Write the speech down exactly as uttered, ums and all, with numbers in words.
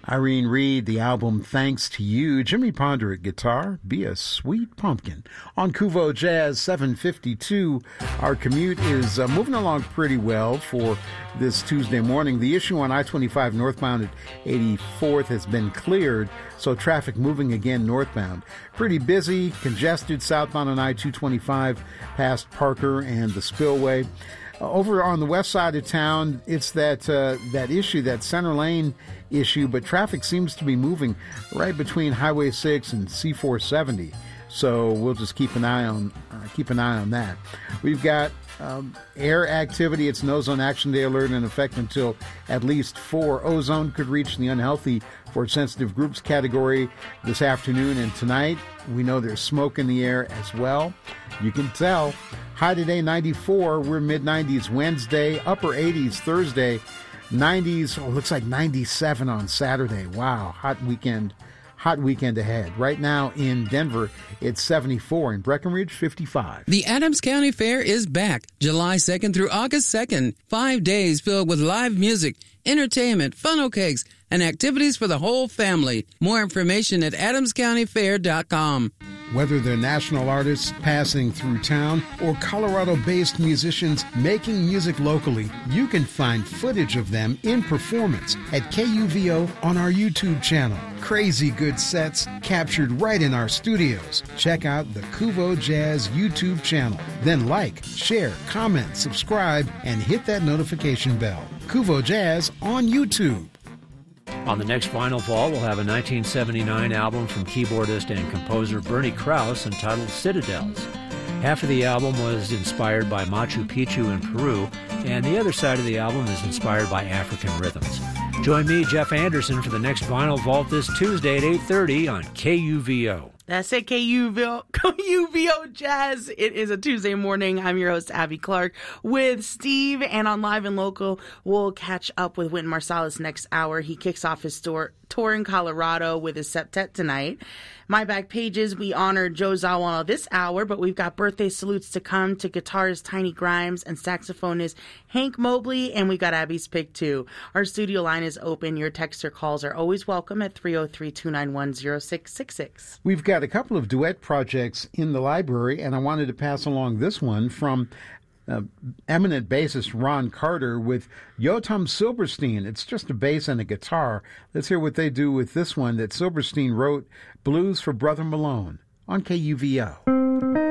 Irene Reed, the album Thanks to You. Jimmy Ponder at guitar, Be a Sweet Pumpkin. On Kuvo Jazz seven fifty-two, our commute is uh, moving along pretty well for this Tuesday morning. The issue on I twenty-five northbound at eighty-fourth has been cleared, so traffic moving again northbound. Pretty busy, congested southbound on I two twenty-five past Parker and the Spillway. Over on the west side of town, it's that uh, that issue, that center lane issue, but traffic seems to be moving right between Highway six and C four seventy. So we'll just keep an eye on uh, keep an eye on that. We've got um, air activity. It's an ozone action day alert in effect until at least four. Ozone could reach the unhealthy for sensitive groups category this afternoon and tonight. We know there's smoke in the air as well. You can tell. High today, ninety-four. We're mid nineties Wednesday, upper eighties Thursday, nineties. Oh, looks like ninety-seven on Saturday. Wow, hot weekend. Hot weekend ahead. Right now in Denver, it's seventy-four. In Breckenridge, fifty-five. The Adams County Fair is back July second through August second. Five days filled with live music, entertainment, funnel cakes, and activities for the whole family. More information at adams county fair dot com. Whether they're national artists passing through town or Colorado-based musicians making music locally, you can find footage of them in performance at K U V O on our YouTube channel. Crazy good sets captured right in our studios. Check out the Kuvo Jazz YouTube channel. Then like, share, comment, subscribe, and hit that notification bell. Kuvo Jazz on YouTube. On the next Vinyl Vault, we'll have a nineteen seventy-nine album from keyboardist and composer Bernie Krause entitled Citadels. Half of the album was inspired by Machu Picchu in Peru, and the other side of the album is inspired by African rhythms. Join me, Jeff Anderson, for the next Vinyl Vault this Tuesday at eight thirty on K U V O. That's it, K U V O, K U V O Jazz. It is a Tuesday morning. I'm your host, Abby Clark, with Steve. And on Live and Local, we'll catch up with Wynton Marsalis next hour. He kicks off his tour, tour in Colorado with his septet tonight. My Back Pages, we honor Joe Zawano this hour, but we've got birthday salutes to come to guitarist Tiny Grimes and saxophonist Hank Mobley, and we got Abby's pick too. Our studio line is open. Your text or calls are always welcome at three oh three, two nine one, oh six six six. We've got a couple of duet projects in the library, and I wanted to pass along this one from Uh, eminent bassist Ron Carter with Yotam Silberstein. It's just a bass and a guitar. Let's hear what they do with this one that Silberstein wrote, Blues for Brother Malone, on K U V O.